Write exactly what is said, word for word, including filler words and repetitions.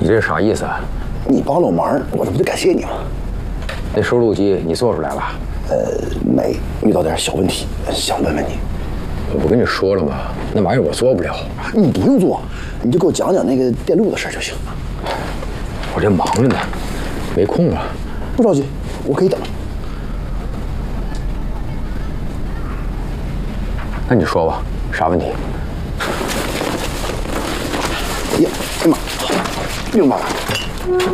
你这是啥意思啊？ 你帮了我忙，我这不得感谢你吗？ 那收录机你做出来了？ 呃，没，遇到点小问题，想问问你。 我不跟你说了吗？那玩意儿我做不了。 你不用做，你就给我讲讲那个电路的事就行。 我这忙着呢，没空啊。 不着急，我可以等。 那你说吧，啥问题？ 哎呀，哎呀妈，明白了。